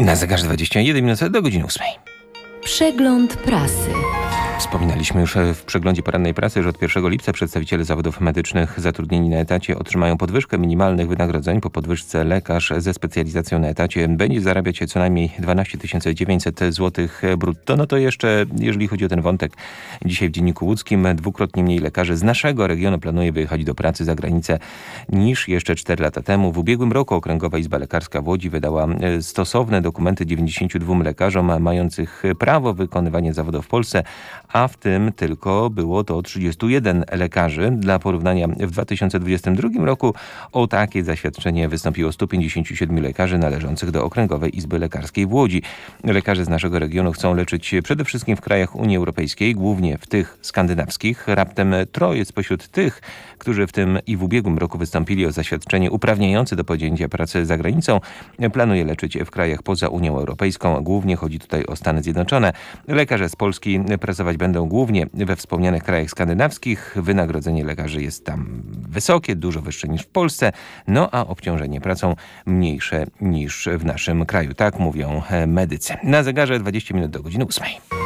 Na zegarze 21 minut do godziny 8. Przegląd prasy. Wspominaliśmy już w przeglądzie porannej prasy, że od 1 lipca przedstawiciele zawodów medycznych zatrudnieni na etacie otrzymają podwyżkę minimalnych wynagrodzeń. Po podwyżce lekarz ze specjalizacją na etacie będzie zarabiać co najmniej 12 900 zł brutto. No to jeszcze, jeżeli chodzi o ten wątek, dzisiaj w Dzienniku Łódzkim dwukrotnie mniej lekarzy z naszego regionu planuje wyjechać do pracy za granicę niż jeszcze 4 lata temu. W ubiegłym roku Okręgowa Izba Lekarska w Łodzi wydała stosowne dokumenty 92 lekarzom mających prawo wykonywania zawodu w Polsce, a w tym tylko było to 31 lekarzy. Dla porównania w 2022 roku o takie zaświadczenie wystąpiło 157 lekarzy należących do Okręgowej Izby Lekarskiej w Łodzi. Lekarze z naszego regionu chcą leczyć przede wszystkim w krajach Unii Europejskiej, głównie w tych skandynawskich. Raptem troje spośród tych, którzy w tym i w ubiegłym roku wystąpili o zaświadczenie uprawniające do podjęcia pracy za granicą, planuje leczyć w krajach poza Unią Europejską. Głównie chodzi tutaj o Stany Zjednoczone. Lekarze z Polski pracować będą głównie we wspomnianych krajach skandynawskich. Wynagrodzenie lekarzy jest tam wysokie, dużo wyższe niż w Polsce, no a obciążenie pracą mniejsze niż w naszym kraju. Tak mówią medycy. Na zegarze 20 minut do godziny 8.